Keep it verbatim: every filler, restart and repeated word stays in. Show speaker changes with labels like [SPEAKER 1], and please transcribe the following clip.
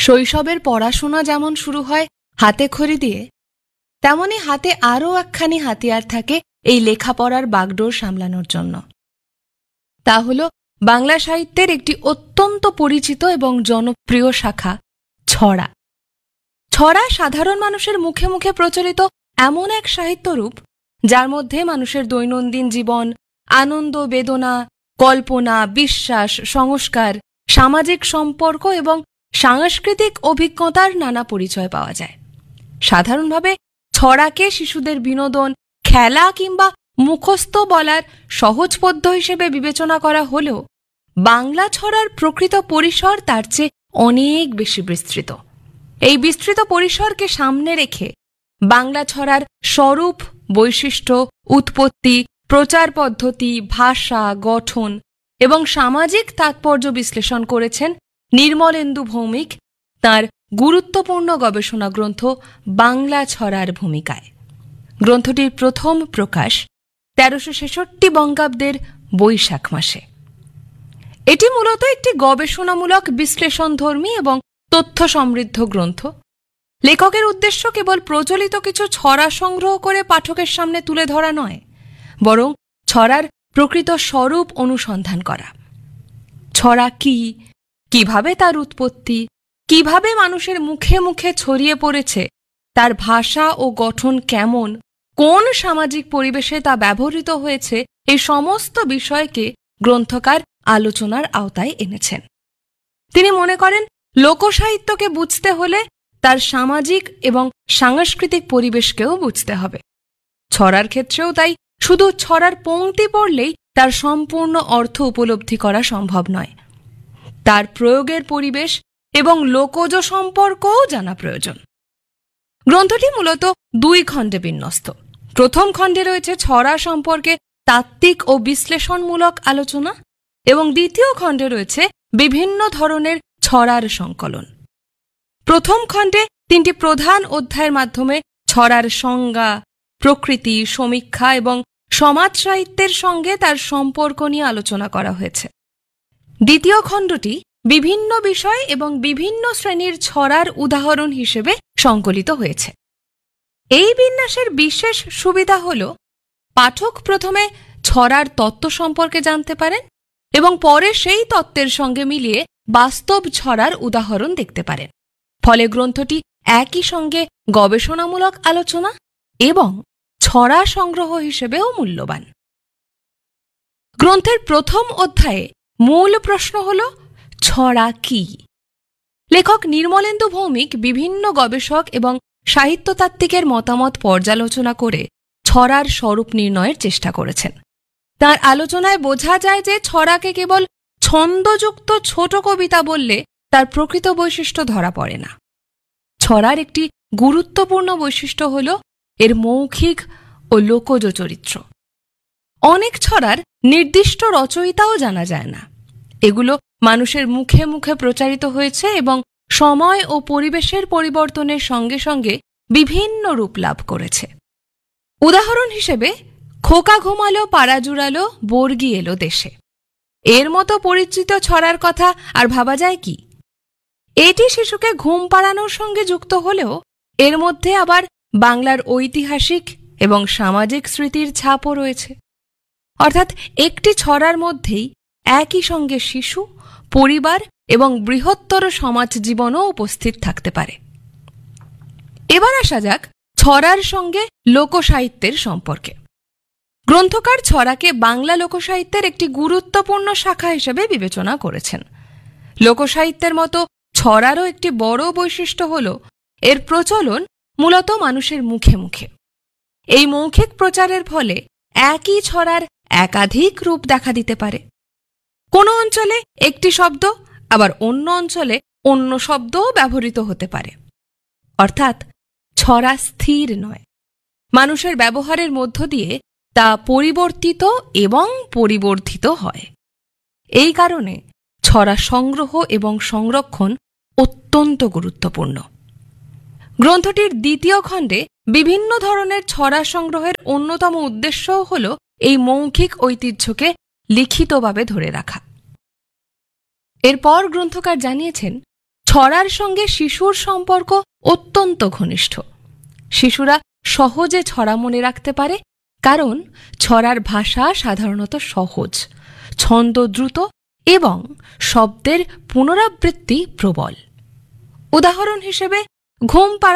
[SPEAKER 1] শৈশবের পড়াশোনা যেমন শুরু হয় হাতে খড়ি দিয়ে, তেমনি হাতে আরও একখানি হাতিয়ার থাকে এই লেখাপড়ার বাগডোর সামলানোর জন্য। তা হল বাংলা সাহিত্যের একটি অত্যন্ত পরিচিত এবং জনপ্রিয় শাখা, ছড়া। ছড়া সাধারণ মানুষের মুখে মুখে প্রচলিত এমন এক সাহিত্যরূপ যার মধ্যে মানুষের দৈনন্দিন জীবন, আনন্দ, বেদনা, কল্পনা, বিশ্বাস, সংস্কার, সামাজিক সম্পর্ক এবং সাংস্কৃতিক অভিজ্ঞতার নানা পরিচয় পাওয়া যায়। সাধারণভাবে ছড়াকে শিশুদের বিনোদন, খেলা কিংবা মুখস্থ বলার সহজপদ্ধ হিসেবে বিবেচনা করা হলেও বাংলা ছড়ার প্রকৃত পরিসর তার চেয়ে অনেক বেশি বিস্তৃত। এই বিস্তৃত পরিসরকে সামনে রেখে বাংলা ছড়ার স্বরূপ, বৈশিষ্ট্য, উৎপত্তি, প্রচার পদ্ধতি, ভাষা, গঠন এবং সামাজিক তাৎপর্য বিশ্লেষণ করেছেন নির্মলেন্দু ভৌমিক তাঁর গুরুত্বপূর্ণ গবেষণা গ্রন্থ বাংলা ছড়ার ভূমিকায়। গ্রন্থটির প্রথম প্রকাশ তেরোশো ছেষট্টি বঙ্গাব্দের বৈশাখ মাসে। এটি মূলত একটি গবেষণামূলক, বিশ্লেষণধর্মী এবং তথ্য সমৃদ্ধ গ্রন্থ। লেখকের উদ্দেশ্য কেবল প্রচলিত কিছু ছড়া সংগ্রহ করে পাঠকের সামনে তুলে ধরা নয়, বরং ছড়ার প্রকৃত স্বরূপ অনুসন্ধান করা। ছড়া কি, কিভাবে তার উৎপত্তি, কিভাবে মানুষের মুখে মুখে ছড়িয়ে পড়েছে, তার ভাষা ও গঠন কেমন, কোন সামাজিক পরিবেশে তা ব্যবহৃত হয়েছে, এই সমস্ত বিষয়কে গ্রন্থকার আলোচনার আওতায় এনেছেন। তিনি মনে করেন লোকসাহিত্যকে বুঝতে হলে তার সামাজিক এবং সাংস্কৃতিক পরিবেশকেও বুঝতে হবে। ছড়ার ক্ষেত্রেও তাই শুধু ছড়ার পংক্তি পড়লেই তার সম্পূর্ণ অর্থ উপলব্ধি করা সম্ভব নয়। তার প্রয়োগের পরিবেশ এবং লোকজ সম্পর্কও জানা প্রয়োজন। গ্রন্থটি মূলত দুই খণ্ডে বিন্যস্ত। প্রথম খণ্ডে রয়েছে ছড়া সম্পর্কে তাত্ত্বিক ও বিশ্লেষণমূলক আলোচনা এবং দ্বিতীয় খণ্ডে রয়েছে বিভিন্ন ধরনের ছড়ার সংকলন। প্রথম খণ্ডে তিনটি প্রধান অধ্যায়ের মাধ্যমে ছড়ার সংজ্ঞা, প্রকৃতি, সমীক্ষা এবং সমাজ সাহিত্যের সঙ্গে তার সম্পর্ক নিয়ে আলোচনা করা হয়েছে। দ্বিতীয় খণ্ডটি বিভিন্ন বিষয় এবং বিভিন্ন শ্রেণীর ছড়ার উদাহরণ হিসেবে সংকলিত হয়েছে। এই বিন্যাসের বিশেষ সুবিধা হল পাঠক প্রথমে ছড়ার তত্ত্ব সম্পর্কে জানতে পারেন এবং পরে সেই তত্ত্বের সঙ্গে মিলিয়ে বাস্তব ছড়ার উদাহরণ দেখতে পারেন। ফলে গ্রন্থটি একই সঙ্গে গবেষণামূলক আলোচনা এবং ছড়া সংগ্রহ হিসেবেও মূল্যবান। গ্রন্থের প্রথম অধ্যায়ে মূল প্রশ্ন হল ছড়া কি। লেখক নির্মলেন্দু ভৌমিক বিভিন্ন গবেষক এবং সাহিত্যতাত্ত্বিকের মতামত পর্যালোচনা করে ছড়ার স্বরূপ নির্ণয়ের চেষ্টা করেছেন। তাঁর আলোচনায় বোঝা যায় যে ছড়াকে কেবল ছন্দযুক্ত ছোট কবিতা বললে তার প্রকৃত বৈশিষ্ট্য ধরা পড়ে না। ছড়ার একটি গুরুত্বপূর্ণ বৈশিষ্ট্য হল এর মৌখিক ও লোকজ চরিত্র। অনেক ছড়ার নির্দিষ্ট রচয়িতাও জানা যায় না। এগুলো মানুষের মুখে মুখে প্রচারিত হয়েছে এবং সময় ও পরিবেশের পরিবর্তনের সঙ্গে সঙ্গে বিভিন্ন রূপ লাভ করেছে। উদাহরণ হিসেবে খোকা ঘুমালো, পাড়া জুড়ালো, বর্গি এলো দেশে, এর মতো পরিচিত ছড়ার কথা আর ভাবা যায় কি? এটি শিশুকে ঘুম পাড়ানোর সঙ্গে যুক্ত হলেও এর মধ্যে আবার বাংলার ঐতিহাসিক এবং সামাজিক স্মৃতির ছাপও রয়েছে। অর্থাৎ একটি ছড়ার মধ্যেই একই সঙ্গে শিশু, পরিবার এবং বৃহত্তর সমাজ জীবনও উপস্থিত থাকতে পারে। এবার আসা যাক ছড়ার সঙ্গে লোকসাহিত্যের সম্পর্কে। গ্রন্থকার ছড়াকে বাংলা লোকসাহিত্যের একটি গুরুত্বপূর্ণ শাখা হিসেবে বিবেচনা করেছেন। লোকসাহিত্যের মতো ছড়ারও একটি বড় বৈশিষ্ট্য হল এর প্রচলন মূলত মানুষের মুখে মুখে। এই মৌখিক প্রচারের ফলে একই ছড়ার একাধিক রূপ দেখা দিতে পারে। কোনো অঞ্চলে একটি শব্দ আবার অন্য অঞ্চলে অন্য শব্দও ব্যবহৃত হতে পারে। অর্থাৎ ছড়া স্থির নয়, মানুষের ব্যবহারের মধ্য দিয়ে তা পরিবর্তিত এবং পরিবর্ধিত হয়। এই কারণে ছড়া সংগ্রহ এবং সংরক্ষণ অত্যন্ত গুরুত্বপূর্ণ। গ্রন্থটির দ্বিতীয় খণ্ডে বিভিন্ন ধরনের ছড়া সংগ্রহের অন্যতম উদ্দেশ্যও হল এই মৌখিক ঐতিহ্যকে লিখিতভাবে ধরে রাখা। এরপর গ্রন্থকার জানিয়েছেন ছড়ার সঙ্গে শিশুর সম্পর্ক অত্যন্ত ঘনিষ্ঠ। শিশুরা সহজে ছড়া মনে রাখতে পারে, কারণ ছড়ার ভাষা সাধারণত সহজ, ছন্দ দ্রুত এবং শব্দের পুনরাবৃত্তি প্রবল। উদাহরণ হিসেবে ঘুম পাড়া